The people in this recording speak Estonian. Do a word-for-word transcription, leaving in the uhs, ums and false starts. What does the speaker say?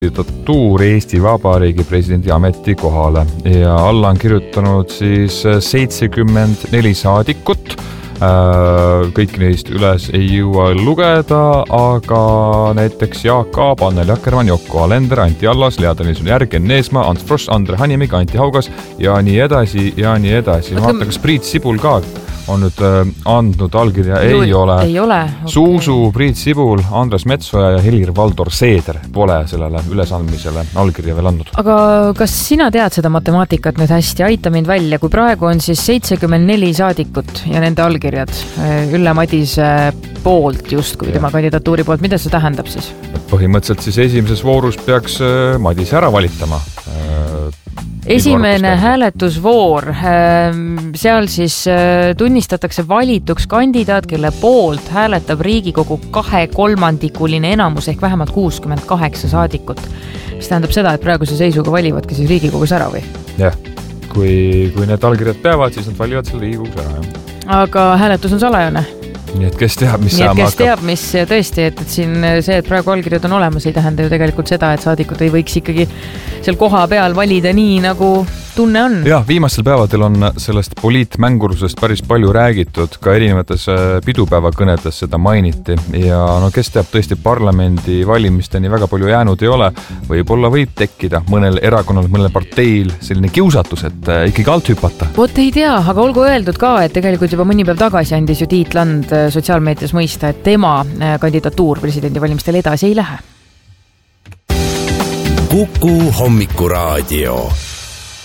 kandidatuur Eesti Vabariigi presidendi ametikohale ja alla on kirjutanud siis seitsekümmend neli saadikut. Kõik neist üles ei jõua lugeda, aga näiteks Jaak Aab, Anneli Akkermann, Jokko Alender, Anti Allas, Lea Tõnisson, Järgen Neesma, Ants Frosch, Andre Hanimik, Anti Haugas ja nii edasi ja nii edasi. Ma vaatan, kas Priit Sibul ka on nüüd andnud allkirja, ei ole. Ei ole. Okay. Suusu, Priit Sibul, Andres Metsoja ja Helir-Valdor Seeder pole sellele ülesandmisele allkirja veel andnud. Aga kas sina tead seda matemaatikat nüüd hästi? Aita mind välja, kui praegu on siis seitsekümmend neli saadikut ja nende allkirjad Ülle Madise poolt just, kui tema kandidatuuri poolt, mida see tähendab siis? Põhimõtteliselt siis esimeses voorus peaks Madise ära valitama. Esimene hääletusvoor, seal siis tunnistatakse valituks kandidaat, kelle poolt hääletab Riigikogu kahe kolmandikuline enamus ehk vähemalt kuuskümmend kaheksa saadikut. Mis tähendab seda, et praeguse seisuga valivadki siis Riigikogus ära või? Jah, kui, kui need allkirjad peavad, siis nad valivad selle Riigikogus ära. Jah. Aga hääletus on salajane? Nii et kes teab, mis Nii et kes hakkab. teab, mis tõesti, et, et siin see, et praegu allkirjad on olemas, ei tähenda ju tegelikult seda, et saadikud ei võiks ikkagi seal koha peal valida nii, nagu tunne on. Jah, viimastel päevadel on sellest poliitmängurusest päris palju räägitud, ka erinevates pidupäevakõnedes seda mainiti ja no kes teab, tõesti parlamendi valimisteni väga palju jäänud ei ole, võib-olla võib tekkida mõnel erakonnal, mõnel parteil selline kiusatus, et ikkagi alt hüpata. Vot ei tea, aga olgu öeldud ka, et tegelikult juba mõni päev tagasi andis ju Tiit Land sotsiaalmeedias mõista, et tema kandidatuur presidendivalimistel edasi ei lähe. Kuku Hommikuraadio.